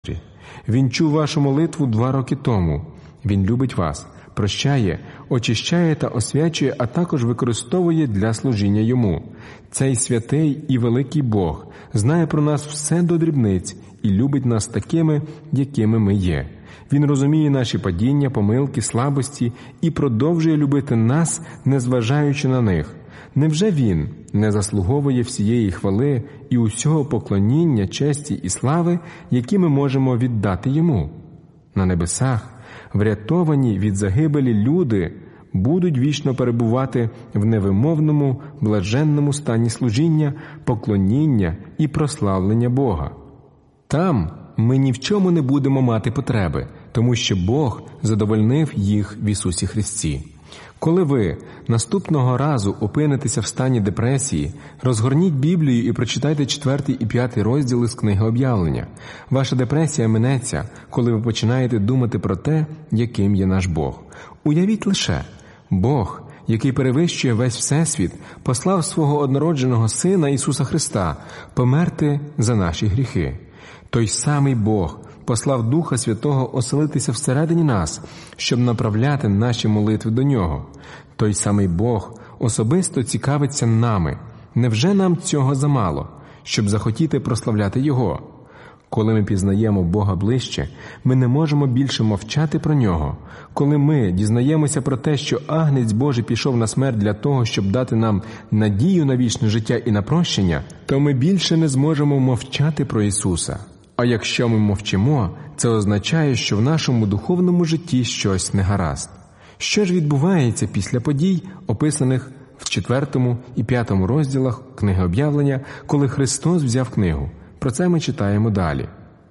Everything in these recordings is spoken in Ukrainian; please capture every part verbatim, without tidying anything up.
ваші. Він чув вашу молитву два роки тому. Він любить вас, прощає, очищає та освячує, а також використовує для служіння Йому. Цей святий і великий Бог знає про нас все до дрібниць і любить нас такими, якими ми є. Він розуміє наші падіння, помилки, слабості і продовжує любити нас, незважаючи на них. Невже Він не заслуговує всієї хвали і усього поклоніння, честі і слави, які ми можемо віддати Йому? На небесах врятовані від загибелі люди будуть вічно перебувати в невимовному, блаженному стані служіння, поклоніння і прославлення Бога. Там ми ні в чому не будемо мати потреби, тому що Бог задовольнив їх в Ісусі Христі. Коли ви наступного разу опинитеся в стані депресії, розгорніть Біблію і прочитайте четвертий і п'ятий розділи з книги Об'явлення. Ваша депресія минеться, коли ви починаєте думати про те, яким є наш Бог. Уявіть лише, Бог, який перевищує весь Всесвіт, послав свого однородженого Сина Ісуса Христа померти за наші гріхи. Той самий Бог послав Духа Святого оселитися всередині нас, щоб направляти наші молитви до Нього. Той самий Бог особисто цікавиться нами. Невже нам цього замало, щоб захотіти прославляти Його? Коли ми пізнаємо Бога ближче, ми не можемо більше мовчати про Нього. Коли ми дізнаємося про те, що Агнець Божий пішов на смерть для того, щоб дати нам надію на вічне життя і на прощення, то ми більше не зможемо мовчати про Ісуса. А якщо ми мовчимо, це означає, що в нашому духовному житті щось негаразд. Що ж відбувається після подій, описаних в четвертому і п'ятому розділах книги Об'явлення, коли Христос взяв книгу? Про це ми читаємо далі.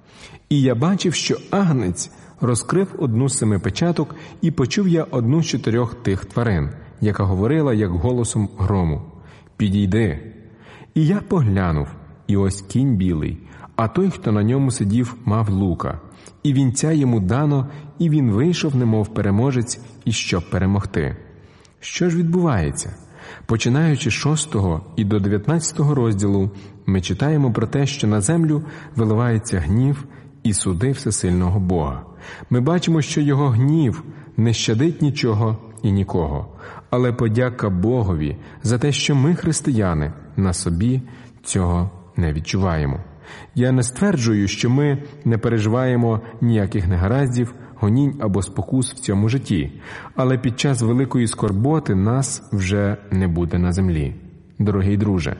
«І я бачив, що Агнець розкрив одну з семи печаток, і почув я одну з чотирьох тих тварин, яка говорила, як голосом грому: «Підійди». І я поглянув, і ось кінь білий, а той, хто на ньому сидів, мав лука, і вінця йому дано, і він вийшов, немов переможець, і щоб перемогти». Що ж відбувається? Починаючи з шостого і до дев'ятнадцятого розділу, ми читаємо про те, що на землю виливається гнів і суди всесильного Бога. Ми бачимо, що Його гнів не щадить нічого і нікого, але подяка Богові за те, що ми, християни, на собі цього не відчуваємо. Я не стверджую, що ми не переживаємо ніяких негараздів, гонінь або спокус в цьому житті, але під час великої скорботи нас вже не буде на землі. Дорогий друже,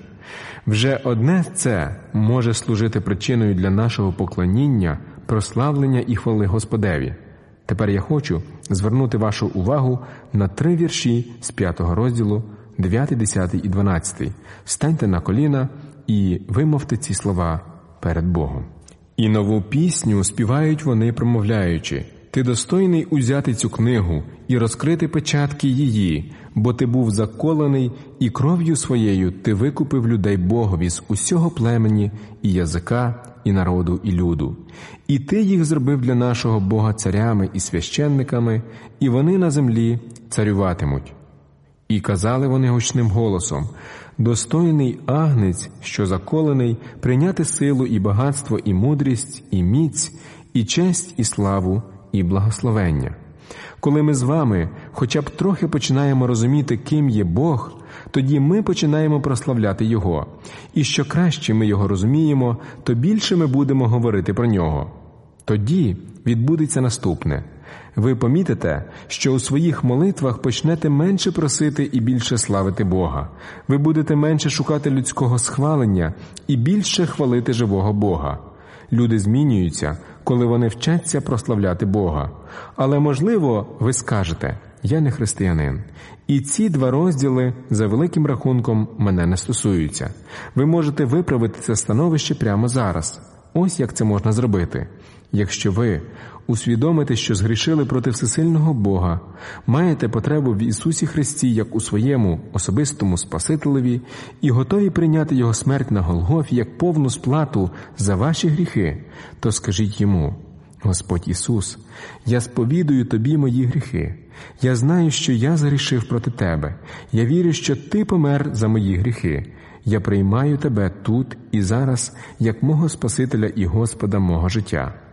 вже одне це може служити причиною для нашого поклоніння, прославлення і хвали Господеві. Тепер я хочу звернути вашу увагу на три вірші з п'ятого розділу, дев'ятий, десятий і дванадцятий. Станьте на коліна і вимовте ці слова перед Богом. «І нову пісню співають вони, промовляючи: Ти достойний узяти цю книгу і розкрити печатки її, бо ти був заколений, і кров'ю своєю ти викупив людей Богові з усього племені, і язика, і народу, і люду. І ти їх зробив для нашого Бога царями і священниками, і вони на землі царюватимуть. І казали вони гучним голосом: Достойний Агнець, що заколений, прийняти силу і багатство, і мудрість, і міць, і честь, і славу, і благословення». Коли ми з вами хоча б трохи починаємо розуміти, ким є Бог, тоді ми починаємо прославляти Його. І що краще ми Його розуміємо, то більше ми будемо говорити про Нього. Тоді відбудеться наступне. Ви помітите, що у своїх молитвах почнете менше просити і більше славити Бога. Ви будете менше шукати людського схвалення і більше хвалити живого Бога. Люди змінюються, коли вони вчаться прославляти Бога. Але, можливо, ви скажете: «Я не християнин, і ці два розділи, за великим рахунком, мене не стосуються». Ви можете виправити це становище прямо зараз. Ось як це можна зробити. Якщо ви усвідомите, що згрішили проти всесильного Бога, маєте потребу в Ісусі Христі як у своєму особистому Спасителеві і готові прийняти Його смерть на Голгофі як повну сплату за ваші гріхи, то скажіть Йому: «Господь Ісус, я сповідую Тобі мої гріхи. Я знаю, що я згрішив проти Тебе. Я вірю, що Ти помер за мої гріхи. Я приймаю Тебе тут і зараз як мого Спасителя і Господа мого життя.